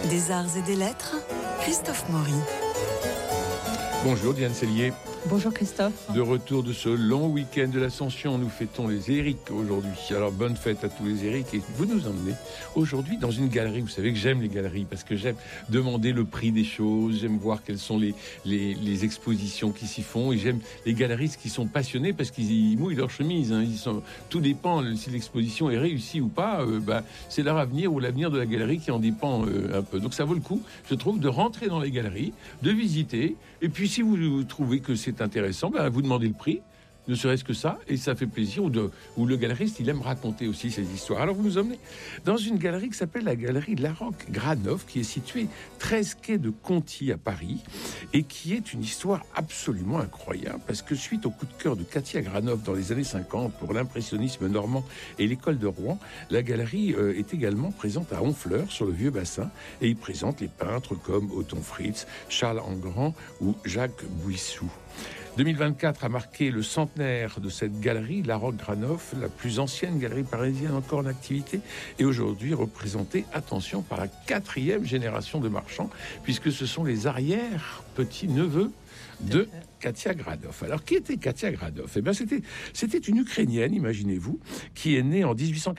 Des arts et des lettres, Christophe Maury. Bonjour Diane Sellier. Bonjour Christophe. De retour de ce long week-end de l'Ascension, nous fêtons les Érics aujourd'hui. Alors bonne fête à tous les Érics et vous nous emmenez aujourd'hui dans une galerie. Vous savez que j'aime les galeries parce que j'aime demander le prix des choses, j'aime voir quelles sont les expositions qui s'y font et j'aime les galeristes qui sont passionnés parce qu'ils mouillent leur chemise. Tout dépend si l'exposition est réussie ou pas. C'est leur avenir ou l'avenir de la galerie qui en dépend un peu. Donc ça vaut le coup, je trouve, de rentrer dans les galeries, de visiter et puis si vous trouvez que c'est intéressant, vous demandez le prix, ne serait-ce que ça, et ça fait plaisir, ou le galeriste, il aime raconter aussi ses histoires. Alors vous nous emmenez dans une galerie qui s'appelle la galerie Laroque Granov, qui est située 13 quai de Conti à Paris, et qui est une histoire absolument incroyable, parce que suite au coup de cœur de Katia Granov dans les années 50 pour l'impressionnisme normand et l'école de Rouen, la galerie est également présente à Honfleur, sur le Vieux Bassin, et il présente les peintres comme Othon Fritz, Charles Engrand ou Jacques Bouissou. 2024 a marqué le centenaire de cette galerie, Laroque Granov, la plus ancienne galerie parisienne encore en activité, et aujourd'hui représentée, attention, par la 4e génération de marchands, puisque ce sont les arrière-petits-neveux de Katia Granov. Alors, qui était Katia Granov ? C'était une Ukrainienne, imaginez-vous, qui est née en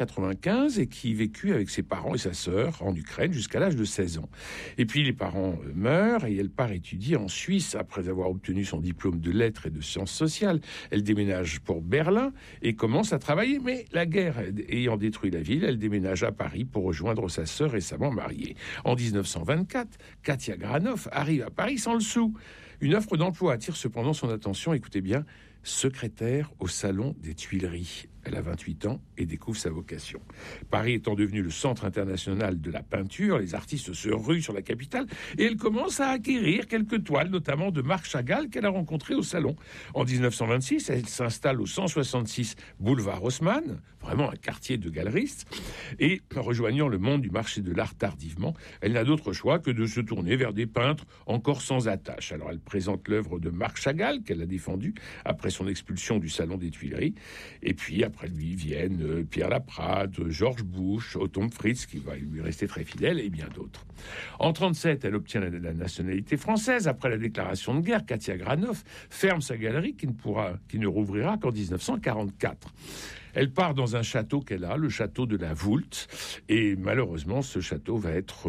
1895 et qui vécut avec ses parents et sa sœur en Ukraine jusqu'à l'âge de 16 ans. Et puis, les parents meurent et elle part étudier en Suisse après avoir obtenu son diplôme de lettres et de sciences sociales. Elle déménage pour Berlin et commence à travailler, mais la guerre ayant détruit la ville, elle déménage à Paris pour rejoindre sa sœur récemment mariée. En 1924, Katia Granov arrive à Paris sans le sou. Une offre d'emploi attire cependant son attention, écoutez bien, secrétaire au Salon des Tuileries. Elle a 28 ans et découvre sa vocation. Paris étant devenu le centre international de la peinture, les artistes se ruent sur la capitale et elle commence à acquérir quelques toiles, notamment de Marc Chagall qu'elle a rencontré au salon. En 1926, elle s'installe au 166 boulevard Haussmann, vraiment un quartier de galeristes, et rejoignant le monde du marché de l'art tardivement, elle n'a d'autre choix que de se tourner vers des peintres encore sans attache. Alors elle présente l'œuvre de Marc Chagall qu'elle a défendue après son expulsion du Salon des Tuileries, et puis après lui viennent Pierre Laprade, Georges Bush, Othon Fritz, qui va lui rester très fidèle, et bien d'autres. En 1937, elle obtient la nationalité française. Après la déclaration de guerre, Katia Granov ferme sa galerie qui ne rouvrira qu'en 1944. Elle part dans un château qu'elle a, le château de la Voulte, et malheureusement, ce château va être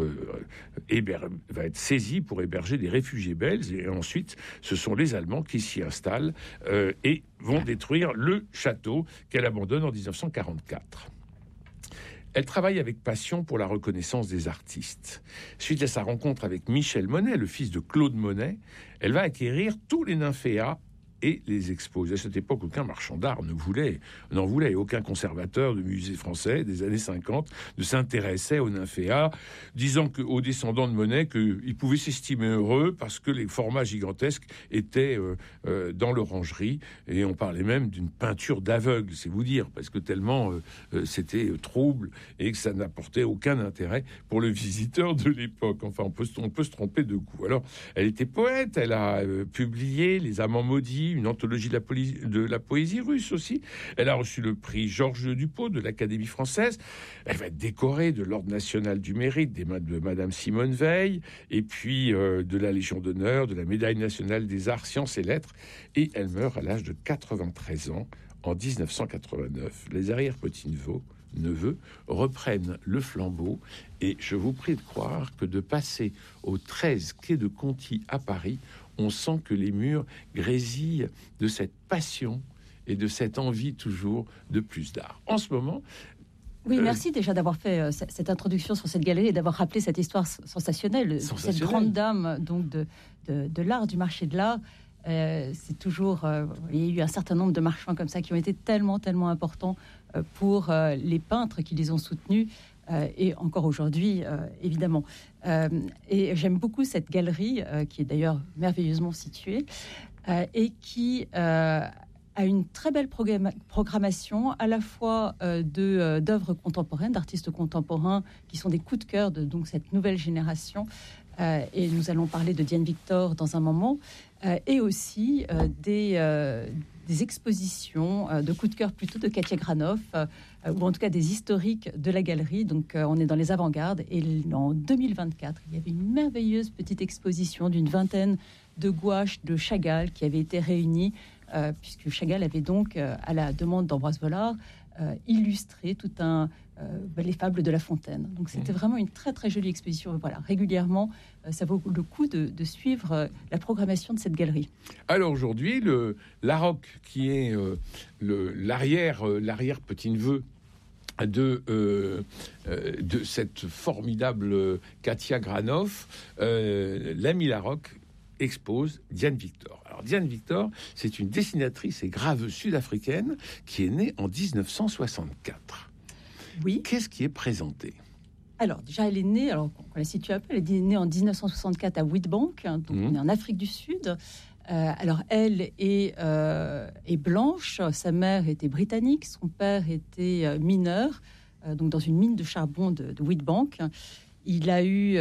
saisi pour héberger des réfugiés belges, et ensuite, ce sont les Allemands qui s'y installent et vont détruire le château qu'elle abandonne en 1944. Elle travaille avec passion pour la reconnaissance des artistes. Suite à sa rencontre avec Michel Monet, le fils de Claude Monet, elle va acquérir tous les nymphéas et les expose. À cette époque, aucun marchand d'art n'en voulait. Aucun conservateur de musée français des années 50 ne s'intéressait aux nymphéas, disant aux descendants de Monet qu'ils pouvaient s'estimer heureux parce que les formats gigantesques étaient dans l'orangerie. Et on parlait même d'une peinture d'aveugle, c'est vous dire, parce que tellement c'était trouble et que ça n'apportait aucun intérêt pour le visiteur de l'époque. Enfin, on peut se tromper de goût. Alors, elle était poète, elle a publié Les Amants maudits, une anthologie de la poésie russe aussi. Elle a reçu le prix Georges Dupeau de l'Académie française. Elle va être décorée de l'Ordre national du mérite de Madame Simone Veil, et puis de la Légion d'honneur, de la Médaille nationale des arts, sciences et lettres. Et elle meurt à l'âge de 93 ans en 1989. Les arrière-petits-neveux reprennent le flambeau, et je vous prie de croire que de passer aux 13 quai de Conti à Paris, on sent que les murs grésillent de cette passion et de cette envie toujours de plus d'art. En ce moment... Oui, merci déjà d'avoir fait cette introduction sur cette galerie et d'avoir rappelé cette histoire sensationnelle. Cette grande dame donc de l'art, du marché de l'art. C'est toujours... il y a eu un certain nombre de marchands comme ça qui ont été tellement importants pour les peintres qui les ont soutenus. Et encore aujourd'hui, évidemment. Et j'aime beaucoup cette galerie, qui est d'ailleurs merveilleusement située, et qui a une très belle programmation, à la fois d'œuvres contemporaines, d'artistes contemporains, qui sont des coups de cœur de donc, cette nouvelle génération. Et nous allons parler de Diane Victor dans un moment, et aussi des expositions de coup de cœur plutôt de Katia Granoff, ou en tout cas des historiques de la galerie. Donc on est dans les avant-gardes. Et en 2024, il y avait une merveilleuse petite exposition d'une vingtaine de gouaches de Chagall qui avaient été réunies, puisque Chagall avait donc, à la demande d'Ambroise Vollard, illustré les fables de La Fontaine. Donc c'était vraiment une très très jolie exposition. Voilà, régulièrement, ça vaut le coup de suivre la programmation de cette galerie. Alors aujourd'hui, Larocque, qui est l'arrière petit-neveu de cette formidable Katia Granoff, l'ami Larocque expose Diane Victor. Alors Diane Victor, c'est une dessinatrice et graveuse sud-africaine qui est née en 1964. Oui. Qu'est-ce qui est présenté ? Alors déjà, elle est née, alors on la situe un peu, elle est née en 1964 à Witbank, donc on est en Afrique du Sud. Alors elle est blanche, sa mère était britannique, son père était mineur, donc dans une mine de charbon de Witbank. Il a eu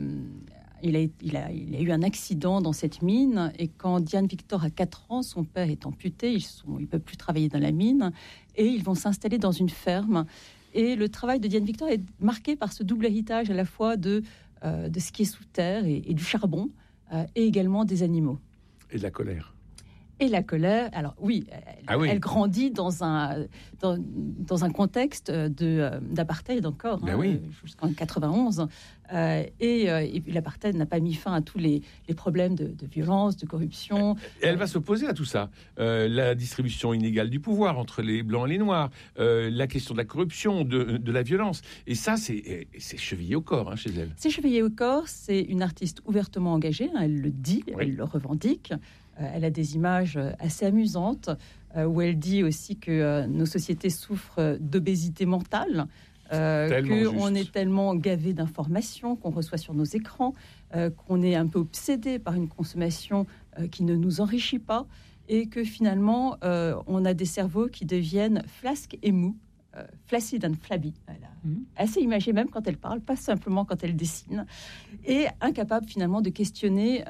un accident dans cette mine, et quand Diane Victor a 4 ans, son père est amputé, il ne peut plus travailler dans la mine, et ils vont s'installer dans une ferme. Et le travail de Diane Victor est marqué par ce double héritage à la fois de ce qui est sous terre et du charbon, et également des animaux. Et de la colère. Et la colère, alors oui, elle grandit dans un contexte d'apartheid encore, jusqu'en 91. Et l'apartheid n'a pas mis fin à tous les problèmes de violence, de corruption. Et elle va s'opposer à tout ça. La distribution inégale du pouvoir entre les blancs et les noirs, la question de la corruption, de la violence. Et ça, c'est chevillé au corps chez elle. C'est chevillé au corps, c'est une artiste ouvertement engagée, elle le dit, elle le revendique. Elle a des images assez amusantes où elle dit aussi que nos sociétés souffrent d'obésité mentale, qu'on est tellement gavé d'informations qu'on reçoit sur nos écrans, qu'on est un peu obsédé par une consommation qui ne nous enrichit pas, et que finalement on a des cerveaux qui deviennent flasques et mous, flaccid and flabby. Assez imagée même quand elle parle, pas simplement quand elle dessine, et incapable finalement de questionner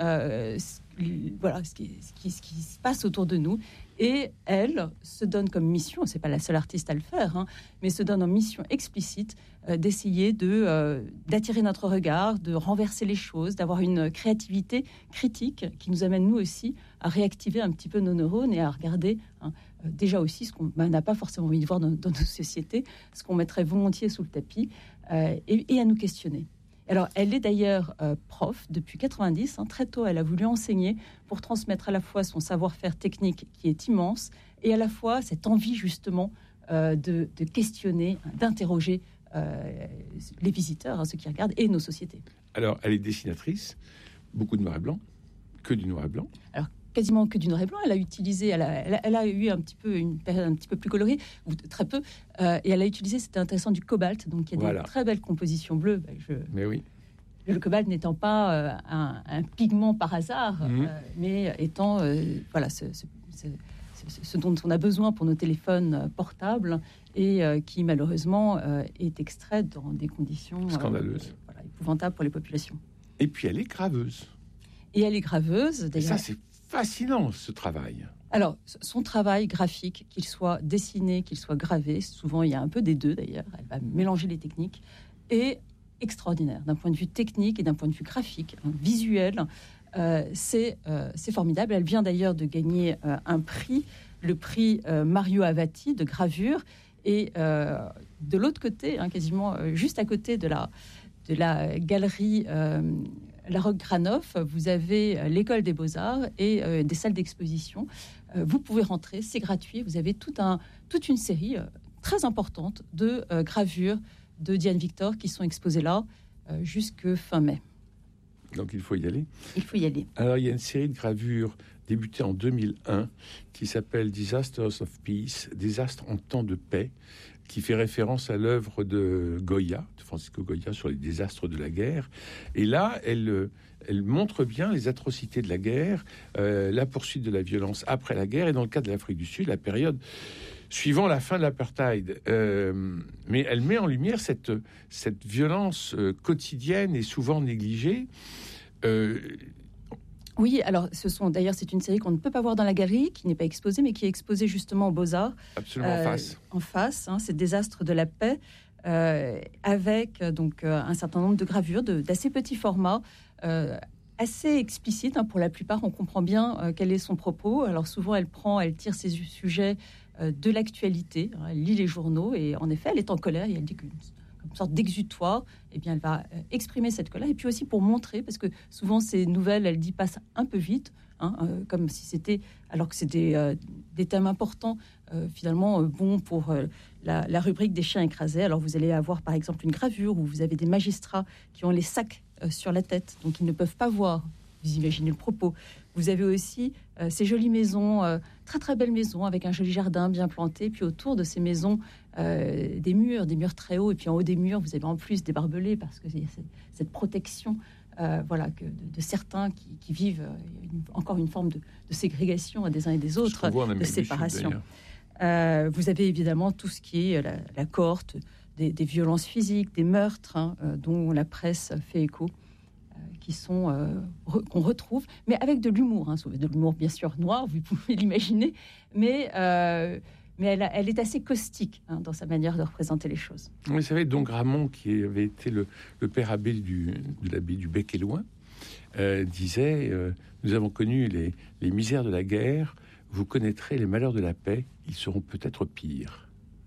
ce qui se passe autour de nous. Et elle se donne comme mission, c'est pas la seule artiste à le faire, mais se donne en mission explicite d'essayer d'attirer notre regard, de renverser les choses, d'avoir une créativité critique qui nous amène nous aussi à réactiver un petit peu nos neurones et à regarder déjà aussi ce qu'on n'a pas forcément envie de voir dans nos sociétés, ce qu'on mettrait volontiers sous le tapis, et à nous questionner. Alors, elle est d'ailleurs prof depuis 90. Très tôt, elle a voulu enseigner pour transmettre à la fois son savoir-faire technique qui est immense, et à la fois cette envie justement de questionner, d'interroger les visiteurs, ceux qui regardent, et nos sociétés. Alors, elle est dessinatrice, beaucoup de noir et blanc, que du noir et blanc. Alors, quasiment que du noir et blanc. Elle a utilisé, elle a eu un petit peu une période un petit peu plus colorée, ou très peu, et elle a utilisé, c'était intéressant, du cobalt. Donc il y a des très belles compositions bleues. Mais oui. Le cobalt n'étant pas un pigment par hasard, mais étant ce dont on a besoin pour nos téléphones portables, et qui malheureusement est extrait dans des conditions scandaleuses, épouvantables pour les populations. Et puis elle est graveuse. Et elle est graveuse. D'ailleurs. Et ça, c'est fascinant, ce travail. Alors, son travail graphique, qu'il soit dessiné, qu'il soit gravé, souvent il y a un peu des deux d'ailleurs, elle va mélanger les techniques, est extraordinaire d'un point de vue technique et d'un point de vue graphique, visuel. C'est formidable. Elle vient d'ailleurs de gagner un prix, le prix Mario Avati de gravure. Et de l'autre côté, quasiment juste à côté de la galerie Larocque Granoff, vous avez l'école des Beaux-Arts et des salles d'exposition. Vous pouvez rentrer, c'est gratuit. Vous avez toute une série très importante de gravures de Diane Victor qui sont exposées là jusque fin mai. Donc il faut y aller. Il faut y aller. Alors il y a une série de gravures débutée en 2001 qui s'appelle Disasters of Peace, désastres en temps de paix, qui fait référence à l'œuvre de Goya, de Francisco Goya, sur les désastres de la guerre. Et là, elle montre bien les atrocités de la guerre, la poursuite de la violence après la guerre, et dans le cas de l'Afrique du Sud, la période suivant la fin de l'apartheid. Mais elle met en lumière cette violence quotidienne et souvent négligée. Oui, alors c'est une série qu'on ne peut pas voir dans la galerie, qui n'est pas exposée, mais qui est exposée justement aux Beaux-Arts. Absolument en face. En face, c'est Désastre de la paix, avec donc un certain nombre de gravures d'assez petits formats, assez explicites. Pour la plupart, on comprend bien quel est son propos. Alors souvent, elle tire ses sujets de l'actualité, elle lit les journaux, et en effet, elle est en colère, et elle dit qu'une sorte d'exutoire, eh bien, elle va exprimer cette colère, et puis aussi pour montrer, parce que souvent ces nouvelles, elle dit, passent un peu vite, comme si c'était, alors que c'était des thèmes importants, finalement bons pour la rubrique des chiens écrasés. Alors vous allez avoir par exemple une gravure où vous avez des magistrats qui ont les sacs sur la tête, donc ils ne peuvent pas voir. Vous imaginez le propos. Vous avez aussi ces jolies maisons, très très belles maisons avec un joli jardin bien planté. Puis autour de ces maisons, des murs très hauts. Et puis en haut des murs, vous avez en plus des barbelés, parce qu'il y a cette protection, de certains qui vivent encore une forme de ségrégation des uns et des autres, de séparation. Vous avez évidemment tout ce qui est la cohorte des violences physiques, des meurtres, dont la presse fait écho, qui sont qu'on retrouve, mais avec de l'humour, de l'humour bien sûr noir, vous pouvez l'imaginer, mais elle est assez caustique dans sa manière de représenter les choses. Vous savez, donc Ramon, qui avait été le père abbé de l'abbaye du Bec et Loing, disait nous avons connu les misères de la guerre, vous connaîtrez les malheurs de la paix, ils seront peut-être pires.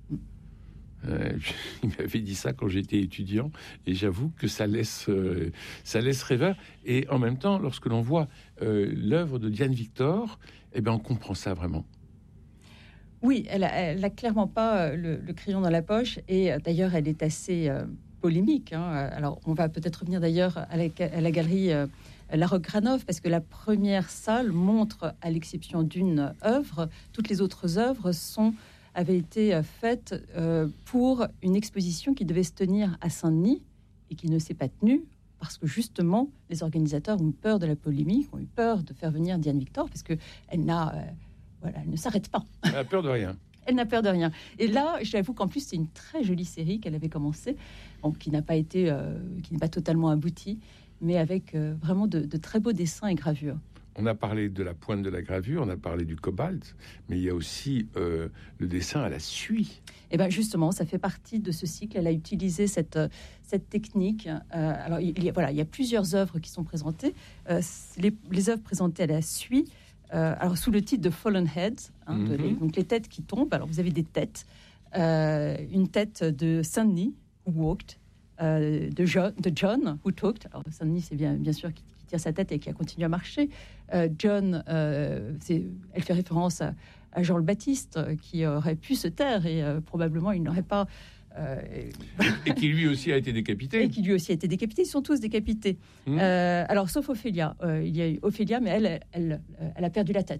Il m'avait dit ça quand j'étais étudiant, et j'avoue que ça laisse rêveur. Et en même temps, lorsque l'on voit l'œuvre de Diane Victor, on comprend ça vraiment. Oui, elle a clairement pas le crayon dans la poche, et d'ailleurs elle est assez polémique. Alors on va peut-être revenir d'ailleurs à la galerie Laroque-Granov, parce que la première salle montre, à l'exception d'une œuvre, toutes les autres œuvres avaient été faites pour une exposition qui devait se tenir à Saint-Denis et qui ne s'est pas tenue parce que justement les organisateurs ont eu peur de la polémique, ont eu peur de faire venir Diane Victor, parce que elle ne s'arrête pas. Elle n'a peur de rien. Elle n'a peur de rien. Et là, j'avoue qu'en plus c'est une très jolie série qu'elle avait commencée, qui n'est pas totalement aboutie, mais avec vraiment de très beaux dessins et gravures. On a parlé de la pointe de la gravure, on a parlé du cobalt, mais il y a aussi le dessin à la suie. Et bien justement, ça fait partie de ce cycle. Elle a utilisé cette technique. Alors il y a plusieurs œuvres qui sont présentées. Les œuvres présentées à la suie, alors sous le titre de Fallen Heads, donc les têtes qui tombent. Alors vous avez des têtes, une tête de Saint-Denis, who walked, de John, who talked. Alors Saint-Denis, c'est bien sûr qui tire sa tête et qui a continué à marcher. John, elle fait référence à Jean le Baptiste, qui aurait pu se taire, et probablement il n'aurait pas... et qui lui aussi a été décapité. Ils sont tous décapités. Alors, sauf Ophélia. Il y a eu Ophélia, mais elle a perdu la tête.